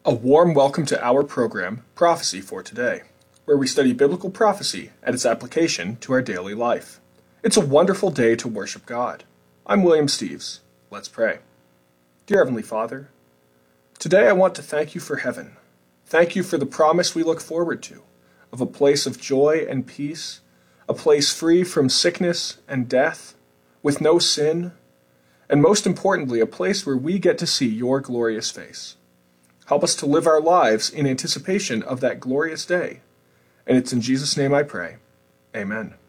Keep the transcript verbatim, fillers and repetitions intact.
A warm welcome to our program, Prophecy for Today, where we study biblical prophecy and its application to our daily life. It's a wonderful day to worship God. I'm William Steves. Let's pray. Dear Heavenly Father, today I want to thank you for heaven. Thank you for the promise we look forward to, of a place of joy and peace, a place free from sickness and death, with no sin, and most importantly, a place where we get to see your glorious face. Help us to live our lives in anticipation of that glorious day. And it's in Jesus' name I pray. Amen.